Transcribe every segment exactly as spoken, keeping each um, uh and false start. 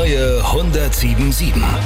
neue hundertsieben Komma sieben.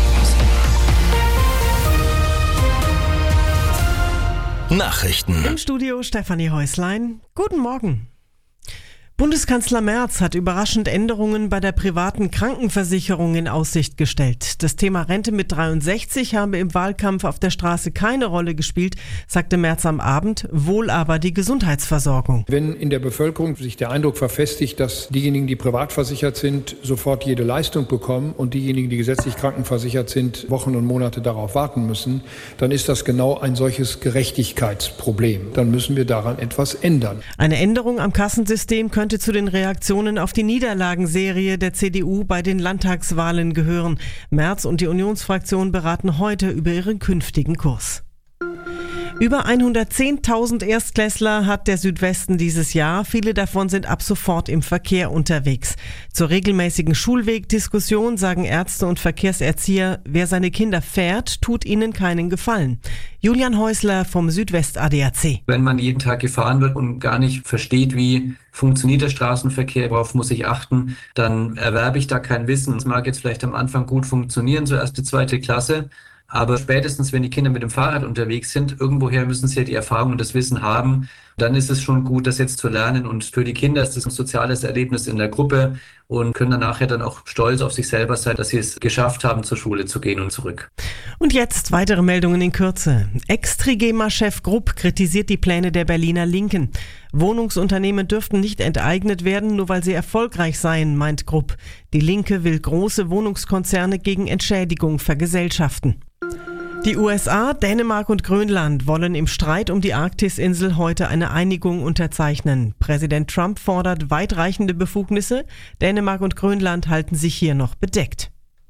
Nachrichten. Im Studio Stefanie Häuslein. Guten Morgen. Bundeskanzler Merz hat überraschend Änderungen bei der privaten Krankenversicherung in Aussicht gestellt. Das Thema Rente mit dreiundsechzig habe im Wahlkampf auf der Straße keine Rolle gespielt, sagte Merz am Abend, wohl aber die Gesundheitsversorgung. Wenn in der Bevölkerung sich der Eindruck verfestigt, dass diejenigen, die privat versichert sind, sofort jede Leistung bekommen und diejenigen, die gesetzlich krankenversichert sind, Wochen und Monate darauf warten müssen, dann ist das genau ein solches Gerechtigkeitsproblem. Dann müssen wir daran etwas ändern. Eine Änderung am Kassensystem könnte zu den Reaktionen auf die Niederlagenserie der C D U bei den Landtagswahlen gehören. Merz und die Unionsfraktion beraten heute über ihren künftigen Kurs. Über hundertzehntausend Erstklässler hat der Südwesten dieses Jahr. Viele davon sind ab sofort im Verkehr unterwegs. Zur regelmäßigen Schulwegdiskussion sagen Ärzte und Verkehrserzieher, wer seine Kinder fährt, tut ihnen keinen Gefallen. Julian Häusler vom Südwest-A D A C. Wenn man jeden Tag gefahren wird und gar nicht versteht, wie funktioniert der Straßenverkehr, worauf muss ich achten, dann erwerbe ich da kein Wissen. Es mag jetzt vielleicht am Anfang gut funktionieren, so erste, zweite Klasse. Aber spätestens, wenn die Kinder mit dem Fahrrad unterwegs sind, irgendwoher müssen sie ja die Erfahrung und das Wissen haben. Dann ist es schon gut, das jetzt zu lernen. Und für die Kinder ist das ein soziales Erlebnis in der Gruppe und können dann nachher dann auch stolz auf sich selber sein, dass sie es geschafft haben, zur Schule zu gehen und zurück. Und jetzt weitere Meldungen in Kürze. Ex-Trigema-Chef Grupp kritisiert die Pläne der Berliner Linken. Wohnungsunternehmen dürften nicht enteignet werden, nur weil sie erfolgreich seien, meint Grupp. Die Linke will große Wohnungskonzerne gegen Entschädigung vergesellschaften. Die U S A, Dänemark und Grönland wollen im Streit um die Arktisinsel heute eine Einigung unterzeichnen. Präsident Trump fordert weitreichende Befugnisse. Dänemark und Grönland halten sich hier noch bedeckt.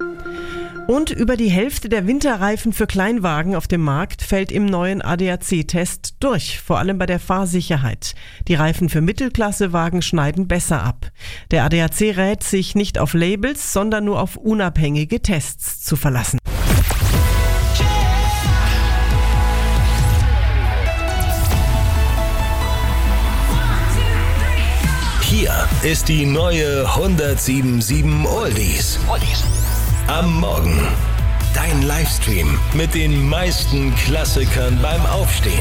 Und über die Hälfte der Winterreifen für Kleinwagen auf dem Markt fällt im neuen A D A C-Test durch, vor allem bei der Fahrsicherheit. Die Reifen für Mittelklassewagen schneiden besser ab. Der A D A C rät, sich nicht auf Labels, sondern nur auf unabhängige Tests zu verlassen. Hier ist die neue hundertsieben Komma sieben Oldies. Am Morgen. Dein Livestream mit den meisten Klassikern beim Aufstehen.